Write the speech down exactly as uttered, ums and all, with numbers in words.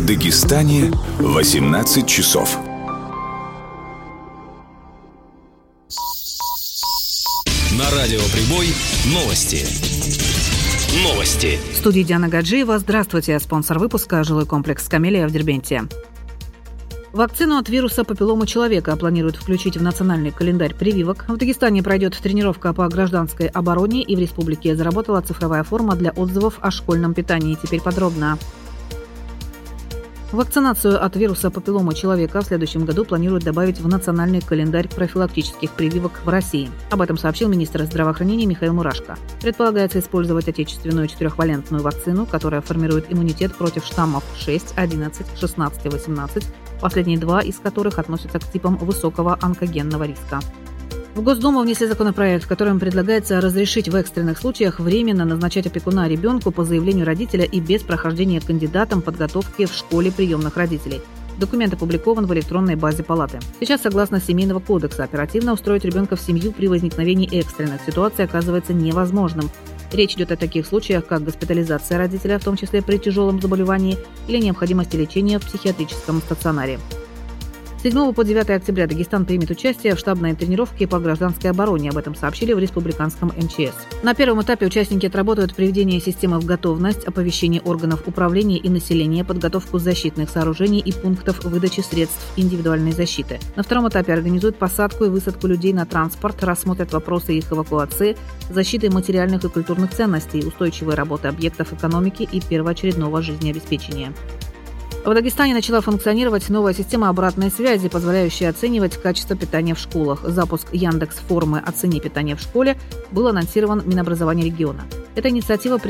В Дагестане восемнадцать часов. На радио Прибой новости. Новости. В студии Диана Гаджиева. Здравствуйте. Спонсор выпуска – жилой комплекс «Камелия» в Дербенте. Вакцину от вируса папилломы человека планируют включить в национальный календарь прививок. В Дагестане пройдет тренировка по гражданской обороне, и в республике заработала цифровая форма для отзывов о школьном питании. Теперь подробно. Вакцинацию от вируса папилломы человека в следующем году планируют добавить в национальный календарь профилактических прививок в России. Об этом сообщил министр здравоохранения Михаил Мурашко. Предполагается использовать отечественную четырехвалентную вакцину, которая формирует иммунитет против штаммов шесть, одиннадцать, шестнадцать и восемнадцать, последние два из которых относятся к типам высокого онкогенного риска. В Госдуму внесли законопроект, в котором предлагается разрешить в экстренных случаях временно назначать опекуна ребенку по заявлению родителя и без прохождения кандидатом подготовки в школе приемных родителей. Документ опубликован в электронной базе Палаты. Сейчас, согласно Семейного кодекса, оперативно устроить ребенка в семью при возникновении экстренных ситуаций оказывается невозможным. Речь идет о таких случаях, как госпитализация родителя, в том числе при тяжелом заболевании, или необходимости лечения в психиатрическом стационаре. С седьмого по девятое октября Дагестан примет участие в штабной тренировке по гражданской обороне. Об этом сообщили в республиканском эм че эс. На первом этапе участники отработают приведение системы в готовность, оповещение органов управления и населения, подготовку защитных сооружений и пунктов выдачи средств индивидуальной защиты. На втором этапе организуют посадку и высадку людей на транспорт, рассмотрят вопросы их эвакуации, защиты материальных и культурных ценностей, устойчивой работы объектов экономики и первоочередного жизнеобеспечения. В Дагестане начала функционировать новая система обратной связи, позволяющая оценивать качество питания в школах. Запуск Яндекс.Формы «Оцени питание в школе» был анонсирован Минобразования региона. Эта инициатива